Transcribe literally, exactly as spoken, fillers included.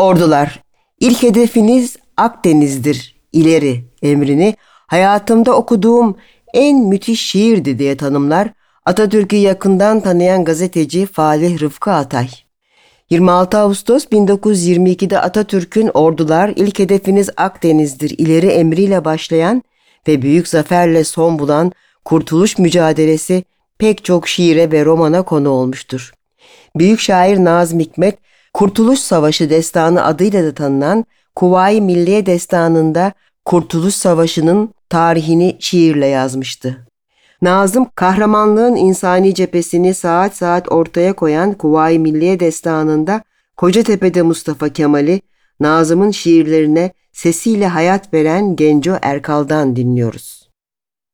Ordular, ilk hedefiniz Akdeniz'dir, ileri emrini hayatımda okuduğum en müthiş şiirdi diye tanımlar Atatürk'ü yakından tanıyan gazeteci Falih Rıfkı Atay. yirmi altı Ağustos bin dokuz yüz yirmi ikide Atatürk'ün Ordular, ilk hedefiniz Akdeniz'dir, ileri emriyle başlayan ve büyük zaferle son bulan kurtuluş mücadelesi pek çok şiire ve romana konu olmuştur. Büyük şair Nazım Hikmet, Kurtuluş Savaşı Destanı adıyla da tanınan Kuvayi Milliye Destanı'nda Kurtuluş Savaşı'nın tarihini şiirle yazmıştı. Nazım, kahramanlığın insani cephesini saat saat ortaya koyan Kuvayi Milliye Destanı'nda Kocatepe'de Mustafa Kemal'i, Nazım'ın şiirlerine sesiyle hayat veren Genco Erkal'dan dinliyoruz.